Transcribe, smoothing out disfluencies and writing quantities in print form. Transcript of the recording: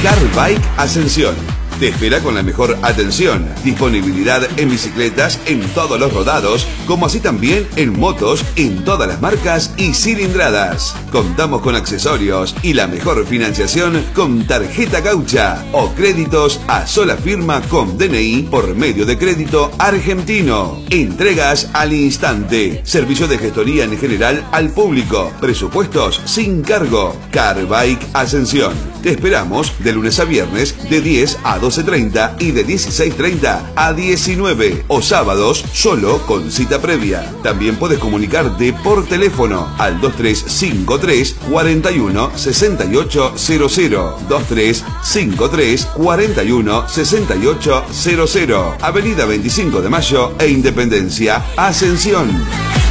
Car Bike Ascensión. Te espera con la mejor atención, disponibilidad en bicicletas en todos los rodados, como así también en motos en todas las marcas y cilindradas. Contamos con accesorios y la mejor financiación con tarjeta gaucha o créditos a sola firma con DNI por medio de crédito argentino. Entregas al instante. Servicio de gestoría en general al público. Presupuestos sin cargo. Car Bike Ascensión. Te esperamos de lunes a viernes de 10 a 12:30 y de 16:30 a 19 o sábados solo con cita previa. También puedes comunicarte por teléfono al 2353 41 68 00 2353 41 68 00 Avenida 25 de Mayo e Independencia, Ascensión.